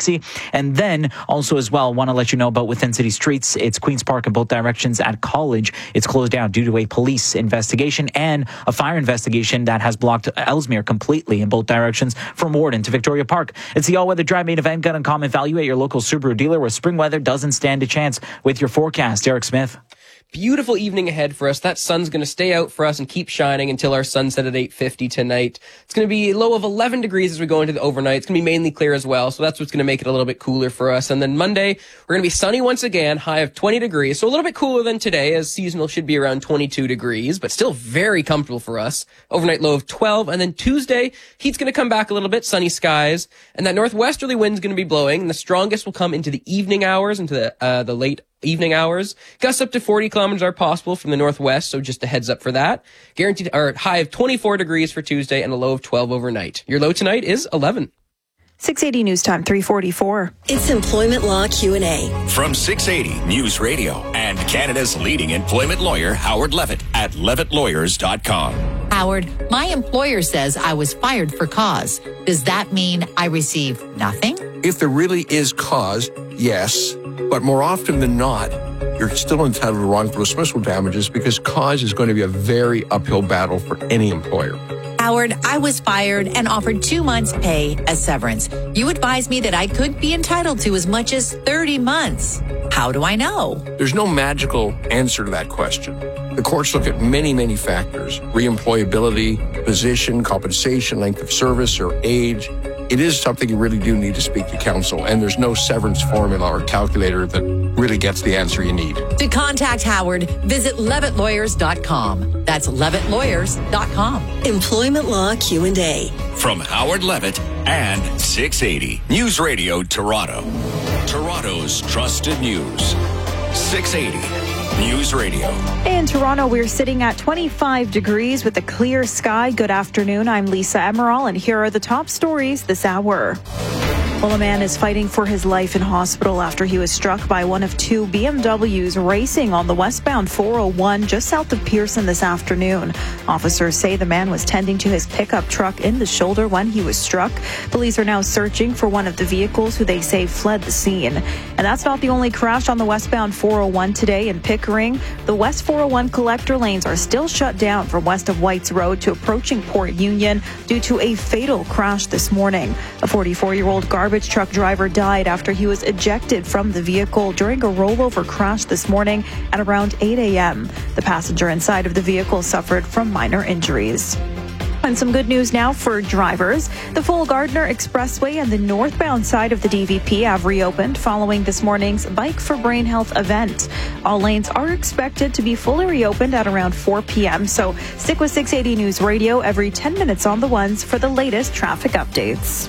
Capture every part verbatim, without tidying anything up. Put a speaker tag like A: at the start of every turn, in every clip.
A: sixty. And then also as well, want to let you know about within city streets. It's Queen's Park in both directions at College. It's closed down due to a police investigation and a fire investigation that has blocked Ellesmere completely in both directions from Warden to Victoria Park. It's the all-weather drive main event. Got uncommon value at your local Subaru dealer where spring weather doesn't stand a chance. With your forecast, Derek Smith.
B: Beautiful evening ahead for us. That sun's going to stay out for us and keep shining until our sunset at eight fifty tonight. It's going to be a low of eleven degrees as we go into the overnight. It's going to be mainly clear as well, so that's what's going to make it a little bit cooler for us. And then Monday, we're going to be sunny once again, high of twenty degrees, so a little bit cooler than today, as seasonal should be around twenty-two degrees, but still very comfortable for us. Overnight low of twelve, and then Tuesday, heat's going to come back a little bit, sunny skies, and that northwesterly wind's going to be blowing, and the strongest will come into the evening hours, into the, uh, the late evening hours. Gusts up to forty kilometers are possible from the northwest, so just a heads up for that. Guaranteed, or high of twenty-four degrees for Tuesday and a low of twelve overnight. Your low tonight is eleven.
C: six eighty News Time, three forty-four.
D: It's Employment Law Q and A.
E: From six eighty News Radio and Canada's leading employment lawyer, Howard Levitt, at levitt lawyers dot com.
F: Howard, my employer says I was fired for cause. Does that mean I receive nothing?
G: If there really is cause, yes. But more often than not, you're still entitled to wrongful dismissal damages because cause is going to be a very uphill battle for any employer.
F: Howard, I was fired and offered two months' pay as severance. You advised me that I could be entitled to as much as thirty months. How do I know?
G: There's no magical answer to that question. The courts look at many, many factors: reemployability, position, compensation, length of service, or age. It is something you really do need to speak to counsel, and there's no severance formula or calculator that really gets the answer you need.
F: To contact Howard, visit levitt lawyers dot com. That's levitt lawyers dot com.
D: Employment Law Q and A.
E: From Howard Levitt and six eighty News Radio Toronto. Toronto's trusted news. six eighty News Radio.
C: In Toronto, we're sitting at twenty-five degrees with a clear sky. Good afternoon. I'm Lisa Emerald, and here are the top stories this hour. Well, a man is fighting for his life in hospital after he was struck by one of two B M Ws racing on the westbound four oh one just south of Pearson this afternoon. Officers say the man was tending to his pickup truck in the shoulder when he was struck. Police are now searching for one of the vehicles who they say fled the scene. And that's not the only crash on the westbound four oh one today in Pickering. The West four oh one collector lanes are still shut down from west of Whites Road to approaching Port Union due to a fatal crash this morning. A forty-four-year-old garbage truck driver died after he was ejected from the vehicle during a rollover crash this morning at around eight a.m. The passenger inside of the vehicle suffered from minor injuries. And some good news now for drivers. The Full Gardner Expressway and the northbound side of the D V P have reopened following this morning's Bike for Brain Health event. All lanes are expected to be fully reopened at around four p.m. So stick with six eighty News Radio every ten minutes on the ones for the latest traffic updates.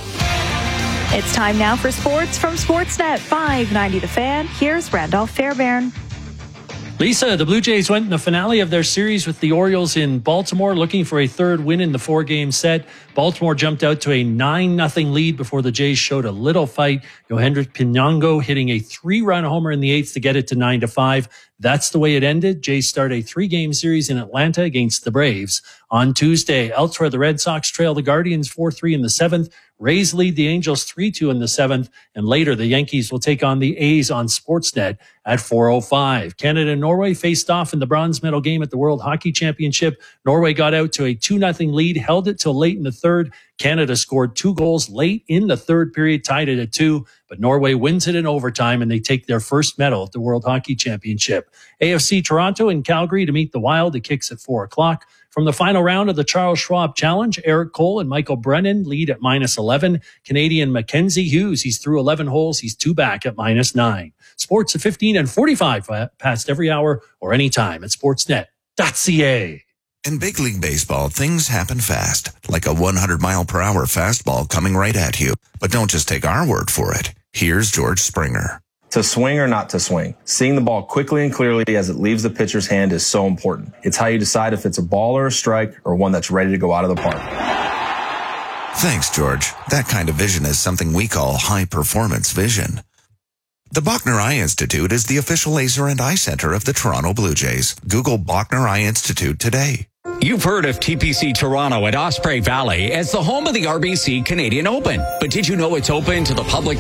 C: It's time now for sports from Sportsnet five ninety The Fan. Here's Randolph Fairbairn.
H: Lisa, the Blue Jays went in the finale of their series with the Orioles in Baltimore, looking for a third win in the four-game set. Baltimore jumped out to a nine nothing lead before the Jays showed a little fight. Yohendrick Pinango hitting a three-run homer in the eighth to get it to nine to five. That's the way it ended. Jays start a three-game series in Atlanta against the Braves. On Tuesday, elsewhere, the Red Sox trail the Guardians four three in the seventh. Rays lead the Angels three two in the seventh. And later, the Yankees will take on the A's on Sportsnet at four oh five. Canada and Norway faced off in the bronze medal game at the World Hockey Championship. Norway got out to a two nothing lead, held it till late in the third. Canada scored two goals late in the third period, tied it at two. But Norway wins it in overtime, and they take their first medal at the World Hockey Championship. A F C Toronto and Calgary to meet the Wild. It kicks at four o'clock. From the final round of the Charles Schwab Challenge, Eric Cole and Michael Brennan lead at minus eleven. Canadian Mackenzie Hughes, he's through eleven holes. He's two back at minus nine. Sports at fifteen and forty-five past every hour or anytime at sportsnet dot c a.
I: In big league baseball, things happen fast, like a one hundred mile per hour fastball coming right at you. But don't just take our word for it. Here's George Springer.
J: To swing or not to swing, seeing the ball quickly and clearly as it leaves the pitcher's hand is so important. It's how you decide if it's a ball or a strike or one that's ready to go out of the park.
I: Thanks, George. That kind of vision is something we call high-performance vision. The Bachner Eye Institute is the official laser and eye center of the Toronto Blue Jays. Google Bachner Eye Institute today.
K: You've heard of T P C Toronto at Osprey Valley as the home of the R B C Canadian Open. But did you know it's open to the public